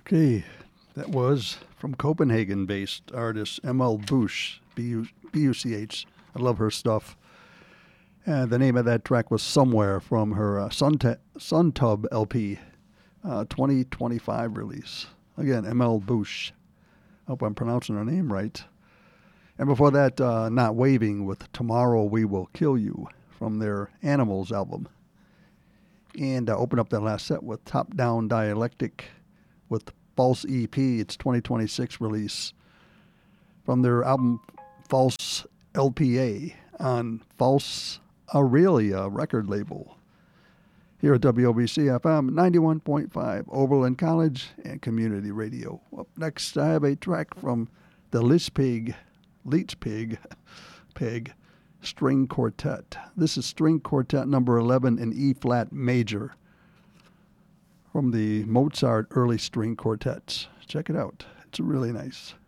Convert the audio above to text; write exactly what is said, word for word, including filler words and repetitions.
Okay, that was from Copenhagen-based artist M L Bush, B U C H. I love her stuff. And the name of that track was Somewhere from her uh, Sun, Sun Tub L P, uh, twenty twenty-five release. Again, M L Bush. I hope I'm pronouncing her name right. And before that, uh, Not Waving with Tomorrow We Will Kill You from their Animals album. And uh, open up that last set with Top Down Dialectic with False E P. It's twenty twenty-six release from their album False L P A on False Aurelia record label. Here at W O B C F M ninety-one point five, Oberlin College and Community Radio. Up next, I have a track from the Leech Pig, Leech Pig, Pig String Quartet. This is String Quartet number eleven in E-flat major from the Mozart early string quartets. Check it out. It's really nice.